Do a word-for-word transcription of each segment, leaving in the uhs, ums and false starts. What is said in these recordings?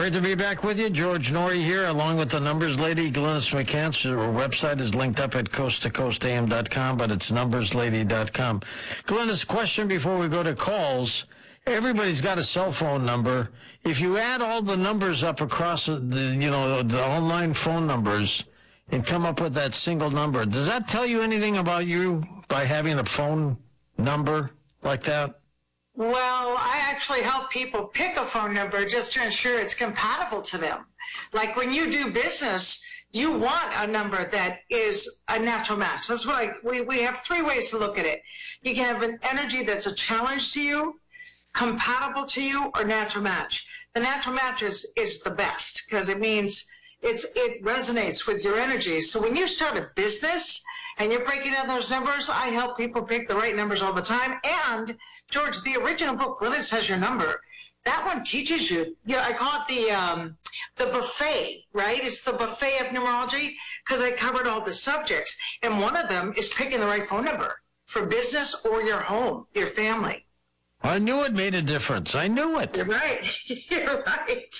Great to be back with you. George Noory here, along with the numbers lady, Glynis McCants. Her website is linked up at coast to coast a m dot com, but it's numbers lady dot com. Glynis, question before we go to calls. Everybody's got a cell phone number. If you add all the numbers up across the, you know, the online phone numbers and come up with that single number, does that tell you anything about you by having a phone number like that? Well, I actually help people pick a phone number just to ensure it's compatible to them. Like when you do business, you want a number that is a natural match. That's what I, we, we have three ways to look at it. You can have an energy that's a challenge to you, compatible to you, or natural match. The natural match is, is the best because it means it's, it resonates with your energy. So when you start a business and you're breaking down those numbers, I help people pick the right numbers all the time. And George, the original book, Glynis Has Your Number, that one teaches you, you know, I call it the, um, the buffet, right? It's the buffet of numerology because I covered all the subjects. And one of them is picking the right phone number for business or your home, your family. I knew it made a difference. I knew it. You're right. You're right.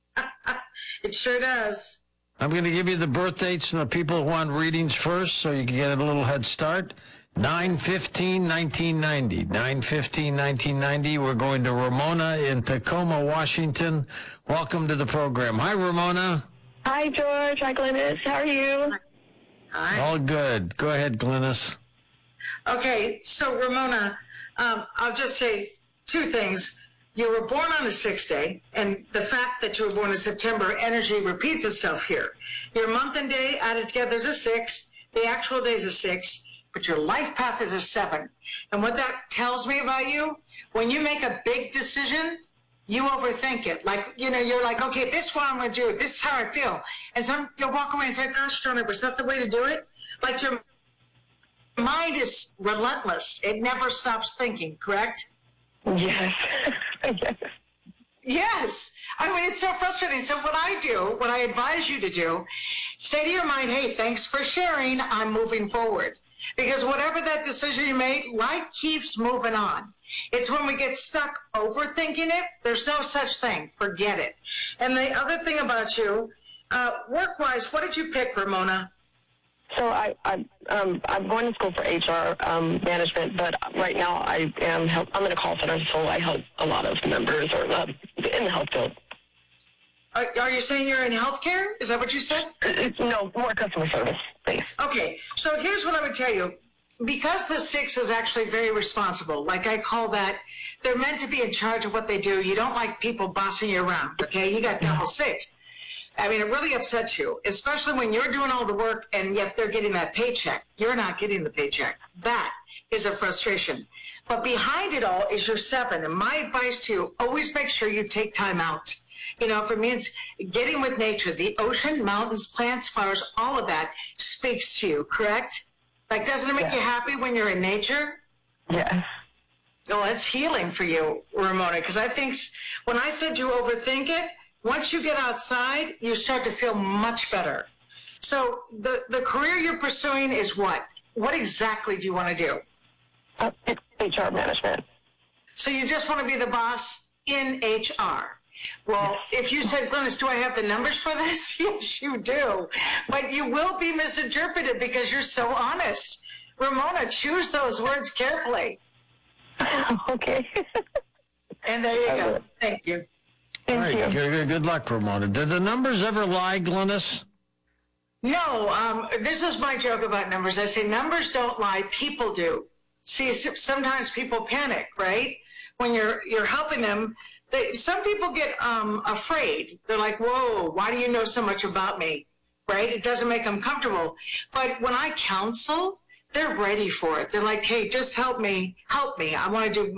It sure does. I'm going to give you the birth dates and the people who want readings first so you can get a little head start. nine fifteen nineteen ninety. nine fifteen nineteen ninety. We're going to Ramona in Tacoma, Washington. Welcome to the program. Hi, Ramona. Hi, George. Hi, Glynis. How are you? Hi. All good. Go ahead, Glynis. Okay, so Ramona, um, I'll just say two things. You were born on a sixth day, and the fact that you were born in September, energy repeats itself here. Your month and day added together is a six, the actual day is a six, but your life path is a seven. And what that tells me about you, when you make a big decision, you overthink it. Like, you know, you're like, okay, this is what I'm going to do. This is how I feel. And some, you'll walk away and say, gosh, darn it, was that the way to do it? Like your mind is relentless. It never stops thinking, correct? Yes. Yes. Yes. I mean, it's so frustrating. So what I do, what I advise you to do, say to your mind, hey, thanks for sharing. I'm moving forward. Because whatever that decision you made, life keeps moving on. It's when we get stuck overthinking it, there's no such thing. Forget it. And the other thing about you, uh, work-wise, what did you pick, Ramona? So I, I, um, I'm going to school for H R um, management, but right now I am help, I'm in a call center, so I help a lot of members or uh, in the health field. Are, are you saying you're in healthcare? Is that what you said? It's, no, more customer service, please. Okay, so here's what I would tell you. Because the six is actually very responsible, like I call that, they're meant to be in charge of what they do. You don't like people bossing you around, okay? You got double six. I mean, it really upsets you, especially when you're doing all the work and yet they're getting that paycheck. You're not getting the paycheck. That is a frustration. But behind it all is your seven. And my advice to you, always make sure you take time out. You know, if it means getting with nature, the ocean, mountains, plants, flowers, all of that speaks to you, correct? Like, doesn't it make Yeah. you happy when you're in nature? Yes. Well, it's healing for you, Ramona, because I think when I said you overthink it, once you get outside, you start to feel much better. So the, the career you're pursuing is what? What exactly do you want to do? Uh, it's H R management. So you just want to be the boss in H R. Well, if you said, Glynis, do I have the numbers for this? Yes, you do. But you will be misinterpreted because you're so honest. Ramona, choose those words carefully. Okay. And there you go. Thank you. Thank All right, you. good, good luck, Ramona. Did the numbers ever lie, Glynis? No, um, this is my joke about numbers. I say numbers don't lie, people do. See, sometimes people panic, right? When you're you're helping them, they, some people get um, afraid. They're like, whoa, why do you know so much about me, right? It doesn't make them comfortable. But when I counsel, they're ready for it. They're like, hey, just help me, help me. I want to do